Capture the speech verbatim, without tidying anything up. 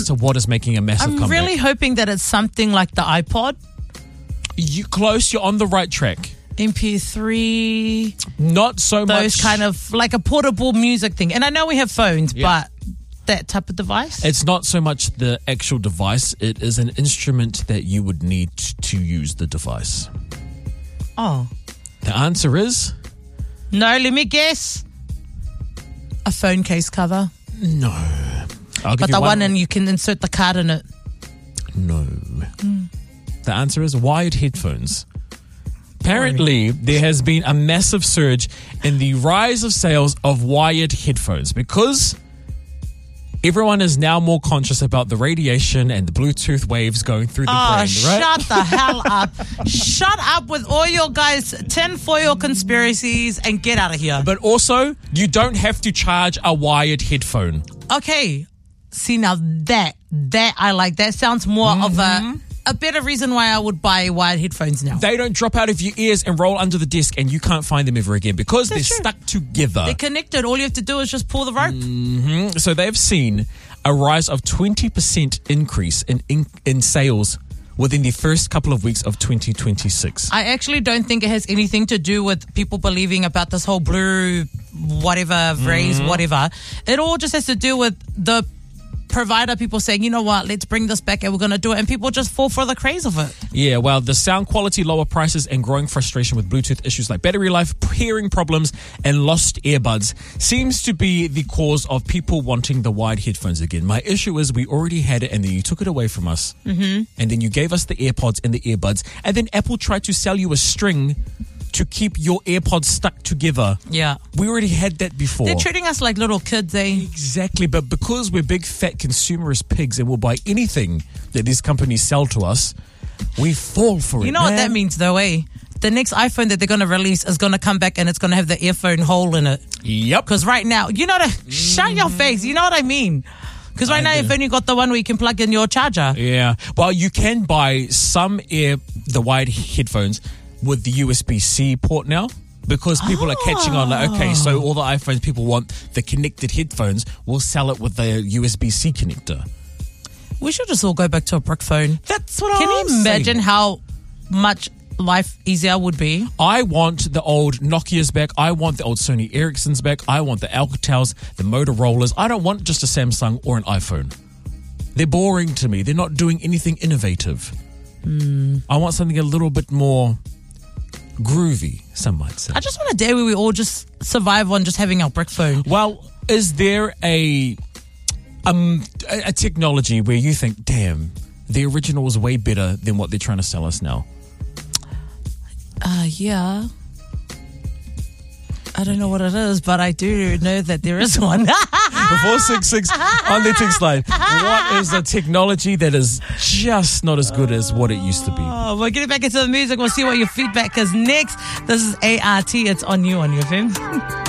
to what is making a massive I'm comeback. really hoping that it's something like the iPod. You close, you're on the right track. M P three, Not so much. those kind of like a portable music thing. And I know we have phones, Yeah. but that type of device? It's not so much the actual device. It is an instrument that you would need to use the device. Oh. The answer is No, let me guess. A phone case cover. no. I'll give But you the one one and you can insert the card in it. No. The answer is wired headphones. Apparently, there has been a massive surge in the rise of sales of wired headphones because everyone is now more conscious about the radiation and the Bluetooth waves going through the Oh, brain, right? shut the hell up. Shut up with all your guys' tinfoil conspiracies and get out of here. But also, you don't have to charge a wired headphone. Okay. See, now that, that I like. That sounds more of a, a better reason why I would buy wired headphones now. They don't drop out of your ears and roll under the desk and you can't find them ever again because That's they're true. stuck together. They're connected. All you have to do is just pull the rope. Mm-hmm. So they've seen a rise of twenty percent increase in, in in sales within the first couple of weeks of twenty twenty-six. I actually don't think it has anything to do with people believing about this whole blue whatever phrase, Mm-hmm. whatever. It all just has to do with the provider, people saying, you know what, let's bring this back and we're going to do it. And people just fall for the craze of it. Yeah, well, the sound quality, lower prices, and growing frustration with Bluetooth issues like battery life, hearing problems, and lost earbuds seems to be the cause of people wanting the wired headphones again. My issue is we already had it and then you took it away from us. Mm-hmm. And then you gave us the AirPods and the earbuds. And then Apple tried to sell you a string to keep your AirPods stuck together. Yeah. We already had that before. They're treating us like little kids, eh? Exactly, but because we're big fat consumerist pigs and we'll buy anything that these companies sell to us, we fall for it. You know what man. that means though, eh? The next iPhone that they're going to release is going to come back and it's going to have the earphone hole in it. Yep. Because right now, you know, the, shut your face. You know what I mean? Because right I now, do. you've only got the one where you can plug in your charger. Yeah. Well, you can buy some ear the wired headphones with the U S B C port now because people are catching on like, okay, so all the iPhones people want the connected headphones, we'll sell it with the U S B C connector. We should just all go back to a brick phone. That's what Can I'm you imagine saying. how much life easier would be? I want the old Nokias back. I want the old Sony Ericssons back. I want the Alcatels, the Motorola's. I don't want just a Samsung or an iPhone. They're boring to me. They're not doing anything innovative. Mm. I want something a little bit more groovy, some might say. I just want a day where we all just survive on just having our brick phone. Well, is there a um a, a technology where you think, damn, the original is way better than what they're trying to sell us now? Uh, yeah. I don't know what it is, but I do know that there is one. Before six six on the text line, what is the technology that is just not as good as what it used to be? Oh, we're getting back into the music. We'll see what your feedback is next. This is A R T. It's on you on your F M.